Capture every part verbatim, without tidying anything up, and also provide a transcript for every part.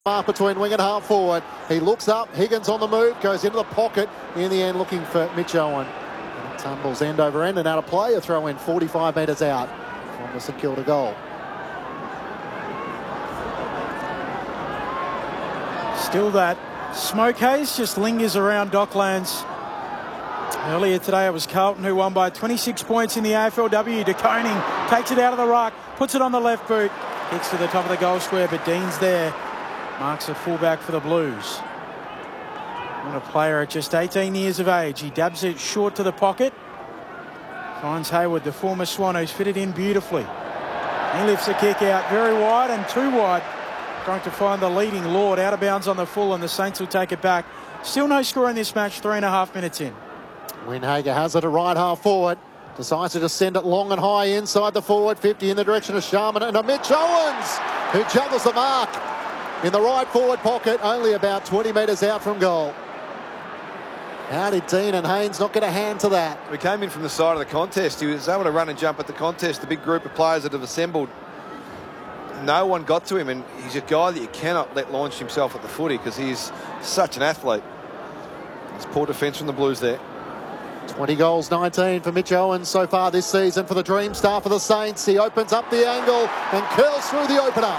Mark between wing and half forward. He looks up, Higgins on the move, goes into the pocket in the end looking for Mitch Owen. And it tumbles end over end and out of play. A throw in forty-five metres out from the St Kilda goal. Still that smoke haze just lingers around Docklands. Earlier today it was Carlton who won by twenty-six points in the A F L W. De Koning takes it out of the ruck, puts it on the left boot, kicks to the top of the goal square, but Dean's there. Marks a fullback for the Blues. What a player at just eighteen years of age. He dabs it short to the pocket. Finds Hayward, the former Swan, who's fitted in beautifully. He lifts the kick out very wide and too wide. Trying to find the leading Lord out of bounds on the full, and the Saints will take it back. Still no score in this match, three and a half minutes in. Windhager has it at right half forward. Decides to just send it long and high inside the forward fifty in the direction of Sharman and a Mitch Owens who juggles the mark in the right forward pocket, only about twenty metres out from goal. How did Dean and Haynes not get a hand to that? We came in from the side of the contest. He was able to run and jump at the contest. The big group of players that have assembled, no one got to him, and he's a guy that you cannot let launch himself at the footy because he's such an athlete. It's poor defence from the Blues there. twenty goals, nineteen for Mitch Owens so far this season for the Dream Star for the Saints. He opens up the angle and curls through the opener.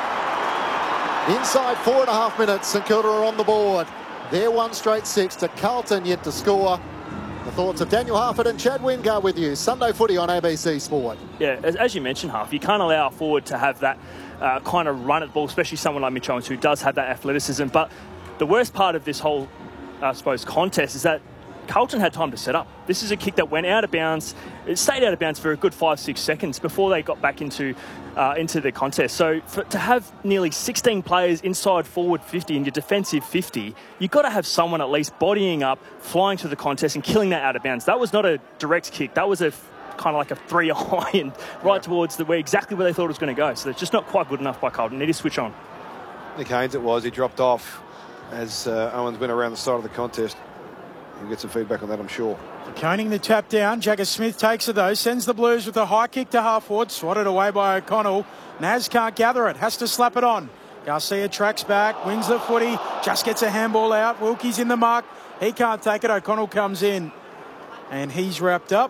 Inside four and a half minutes, St Kilda are on the board. They're one straight six to Carlton yet to score. The thoughts of Daniel Harford and Chad Wingard with you. Sunday footy on A B C Sport. Yeah, as, as you mentioned, Harf, you can't allow a forward to have that uh, kind of run at the ball, especially someone like Mitch Owens who does have that athleticism. But the worst part of this whole, I suppose, contest is that Carlton had time to set up. This is a kick that went out of bounds. It stayed out of bounds for a good five, six seconds before they got back into uh, into the contest. So for, to have nearly sixteen players inside forward fifty in your defensive fifty, you've got to have someone at least bodying up, flying to the contest and killing that out of bounds. That was not a direct kick. That was a kind of like a three iron right yeah. towards the where exactly where they thought it was going to go. So it's just not quite good enough by Carlton. Need to switch on. Nick Haynes it was. He dropped off as uh, Owens went around the side of the contest. We'll get some feedback on that, I'm sure. Coning the tap down. Jagger Smith takes it though. Sends the Blues with a high kick to half forward. Swatted away by O'Connell. Naz can't gather it. Has to slap it on. Garcia tracks back. Wins the footy. Just gets a handball out. Wilkie's in the mark. He can't take it. O'Connell comes in. And he's wrapped up.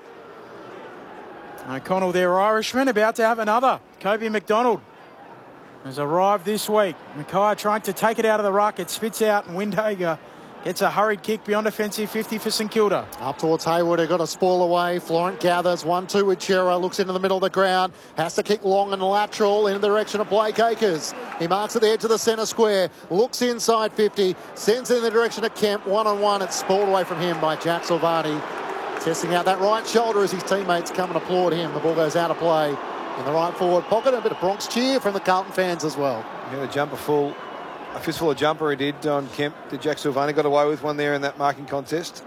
O'Connell, their Irishman, about to have another. Kobe McDonald has arrived this week. Mackay trying to take it out of the ruck. It spits out and Windhager gets a hurried kick beyond offensive fifty for St Kilda. Up towards Hayward, who got a spoil away. Florent gathers, one two with Chera, looks into the middle of the ground, has to kick long and lateral in the direction of Blake Acres. He marks at the edge of the centre square, looks inside fifty, sends it in the direction of Kemp, one on one. It's spoiled away from him by Jack Silvani. Testing out that right shoulder as his teammates come and applaud him. The ball goes out of play in the right forward pocket. A bit of Bronx cheer from the Carlton fans as well. Yeah, the jumper full. A fistful of jumper he did on Kemp. Did Jack Silvani got away with one there in that marking contest?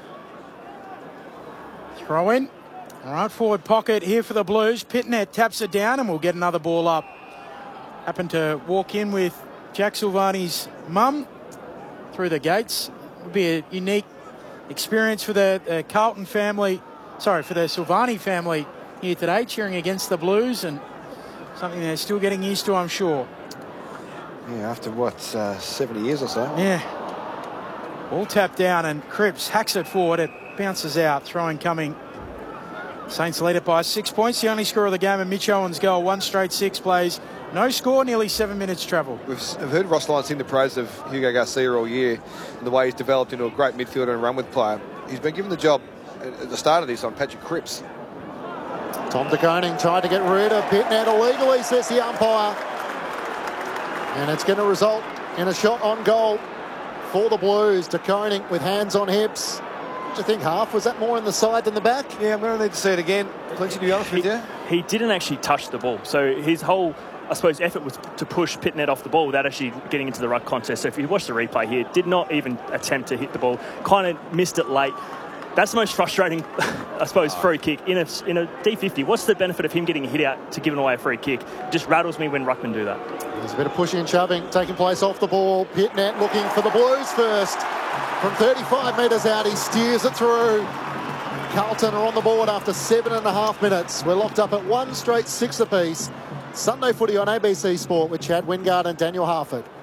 Throw in. Right forward pocket here for the Blues. Pitnet taps it down and we'll get another ball up. Happened to walk in with Jack Silvani's mum through the gates. Would be a unique experience for the uh, Carlton family. Sorry, for the Silvani family here today, cheering against the Blues, and something they're still getting used to, I'm sure. Yeah, after what, uh, seventy years or so. Yeah. Ball tapped down and Cripps hacks it forward. It bounces out. Throwing coming. Saints lead it by six points. The only score of the game, and Mitch Owens' goal. One straight six plays. No score, nearly seven minutes travel. We've I've heard Ross Lyon sing the praise of Hugo Garcia all year and the way he's developed into a great midfielder and run-with player. He's been given the job at the start of this on Patrick Cripps. Tom De Koning tried to get rid of Pitnet illegally, says the umpire. And it's going to result in a shot on goal for the Blues. De Koning with hands on hips. What do you think, Half? Was that more in the side than the back? Yeah, I'm going to need to see it again. Plenty to be honest he, with you. He didn't actually touch the ball. So his whole, I suppose, effort was to push Pitnet off the ball without actually getting into the ruck contest. So if you watch the replay here, did not even attempt to hit the ball. Kind of missed it late. That's the most frustrating, I suppose, free kick in a, in a D fifty. What's the benefit of him getting a hit out to giving away a free kick? It just rattles me when ruckmen do that. There's a bit of pushing and shoving taking place off the ball. Pitnet looking for the Blues first. From thirty-five metres out, he steers it through. Carlton are on the board after seven and a half minutes. We're locked up at one straight six apiece. Sunday footy on A B C Sport with Chad Wingard and Daniel Harford.